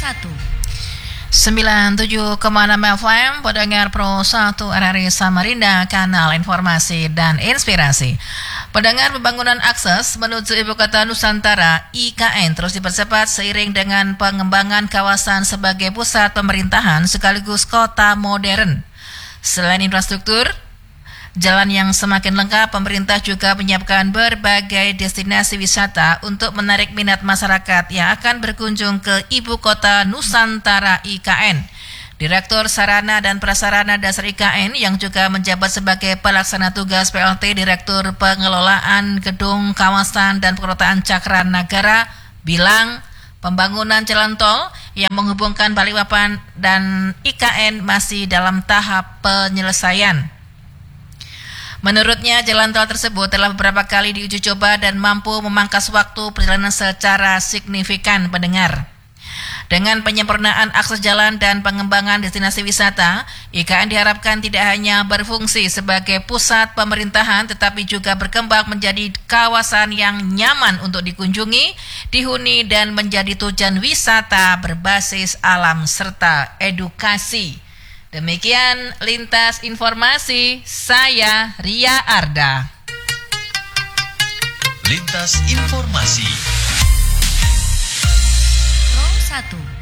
97,6 FM, pendengar Pro 1 RRI Samarinda, kanal informasi dan inspirasi. Pendengar, pembangunan akses menuju Ibu Kota Nusantara IKN terus dipercepat seiring dengan pengembangan kawasan sebagai pusat pemerintahan sekaligus kota modern. Selain infrastruktur, jalan yang semakin lengkap, pemerintah juga menyiapkan berbagai destinasi wisata untuk menarik minat masyarakat yang akan berkunjung ke Ibu Kota Nusantara IKN. Direktur Sarana dan Prasarana Dasar IKN yang juga menjabat sebagai pelaksana tugas PLT Direktur Pengelolaan Gedung Kawasan dan Perotaan Cakra Nagara bilang pembangunan jalan tol yang menghubungkan Balikpapan dan IKN masih dalam tahap penyelesaian. Menurutnya, jalan tol tersebut telah beberapa kali diuji coba dan mampu memangkas waktu perjalanan secara signifikan, pendengar. Dengan penyempurnaan akses jalan dan pengembangan destinasi wisata, IKN diharapkan tidak hanya berfungsi sebagai pusat pemerintahan, tetapi juga berkembang menjadi kawasan yang nyaman untuk dikunjungi, dihuni, dan menjadi tujuan wisata berbasis alam serta edukasi. Demikian lintas informasi, saya Ria Arda. Lintas informasi. Pro 1